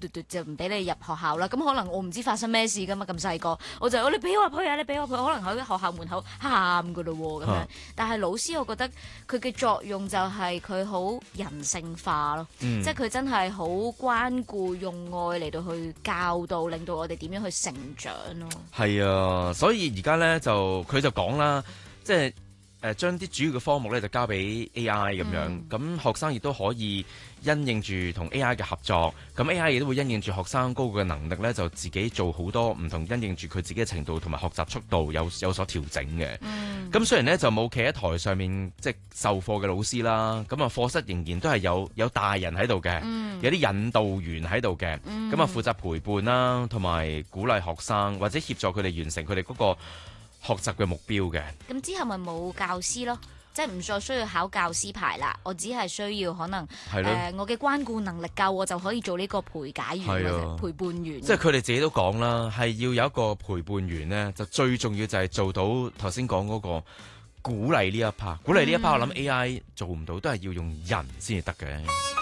就唔俾你入學校啦。咁可能我唔知發生咩事噶嘛，咁細個，我就你俾我入去啊，你俾我入去，可能喺學校門口喊噶咯喎咁樣。但係老師，我覺得佢嘅作用就係佢好人性化咯，即係佢真係好關顧，用愛嚟到去教導，令到我哋點樣去成長咯。 係啊，所以而家咧佢就講啦，即係將啲主要嘅科目咧就交俾 AI 咁樣，咁學生亦都可以因應住同 AI 嘅合作，咁 AI 亦都會因應住學生高嘅能力咧，就自己做好多唔同，因應住佢自己嘅程度同埋學習速度有所調整嘅。咁雖然咧就冇企喺台上面即係授課嘅老師啦，咁啊課室仍然都係有大人喺度嘅，有啲引導員喺度嘅，咁啊負責陪伴啦，同埋鼓勵學生或者協助佢哋完成佢哋嗰個學習嘅目標嘅。 咁之後咪冇教師咯，即係唔再需要考教師牌啦。我只係需要可能我嘅關顧能力夠，我就可以做呢個陪解員或者陪伴員。 即係佢哋自己都講啦，係要有一個陪伴員呢，就最重要就係做到頭先講嗰個鼓勵呢一 part。鼓勵呢一 part，我諗 AI 做唔到，都係要用人先至得嘅。